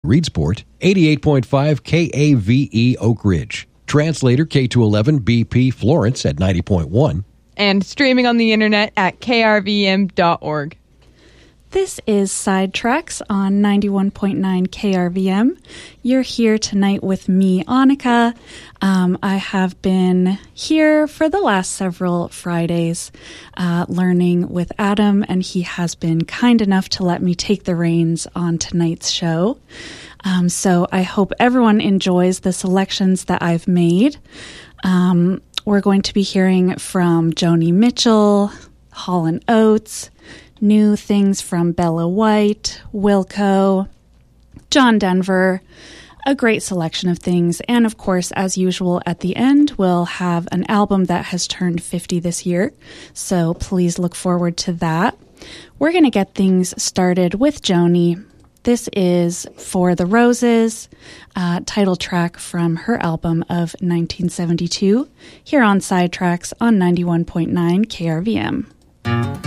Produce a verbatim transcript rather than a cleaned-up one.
Reedsport, eighty-eight point five K A V E Oak Ridge. Translator K two eleven B P Florence at ninety point one. And streaming on the internet at K R V M dot org. This is Sidetracks on ninety-one point nine K R V M. You're here tonight with me, Annika. Um, I have been here for the last several Fridays uh, learning with Adam, and he has been kind enough to let me take the reins on tonight's show. Um, so I hope everyone enjoys the selections that I've made. Um, we're going to be hearing from Joni Mitchell, Hall and Oates, new things from Bella White, Wilco, John Denver, a great selection of things. And of course, as usual, at the end, we'll have an album that has turned fifty this year. So please look forward to that. We're going to get things started with Joni. This is For the Roses, uh, title track from her album of nineteen seventy-two, here on Sidetracks on ninety-one point nine K R V M.